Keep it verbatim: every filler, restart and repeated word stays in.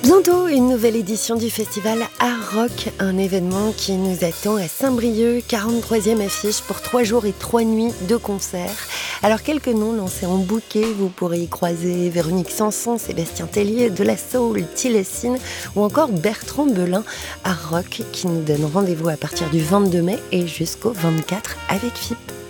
Bientôt, une nouvelle édition du festival Art Rock, un événement qui nous attend à Saint-Brieuc, quarante-troisième affiche pour trois jours et trois nuits de concerts. Alors quelques noms lancés en bouquet, vous pourrez y croiser Véronique Sanson, Sébastien Tellier, De La Soul, Tilessine ou encore Bertrand Belin. Art Rock qui nous donne rendez-vous à partir du vingt-deux mai et jusqu'au vingt-quatre avec F I P.